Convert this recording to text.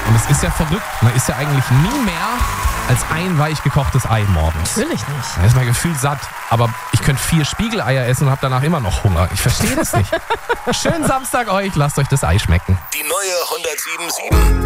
Und es ist ja verrückt. Man isst ja eigentlich nie mehr als ein weich gekochtes Ei morgens. Natürlich nicht. Da ist man gefühlt satt. Aber ich könnte 4 Spiegeleier essen und habe danach immer noch Hunger. Ich verstehe das nicht. Schönen Samstag euch. Lasst euch das Ei schmecken. Die neue 107.7.